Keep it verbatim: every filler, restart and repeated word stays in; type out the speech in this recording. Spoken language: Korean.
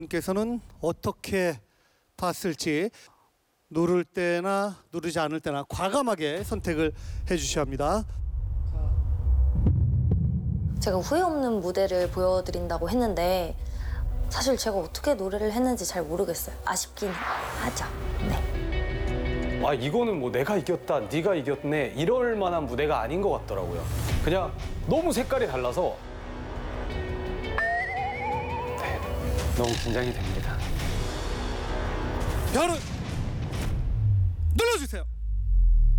께서는 어떻게 봤을지 누를 때나 누르지 않을 때나 과감하게 선택을 해주셔야 합니다. 제가 후회 없는 무대를 보여드린다고 했는데 사실 제가 어떻게 노래를 했는지 잘 모르겠어요. 아쉽긴 하죠. 네. 아 이거는 뭐 내가 이겼다, 네가 이겼네 이럴 만한 무대가 아닌 것 같더라고요. 그냥 너무 색깔이 달라서 네, 너무 긴장이 됩니다. 별을 눌러주세요.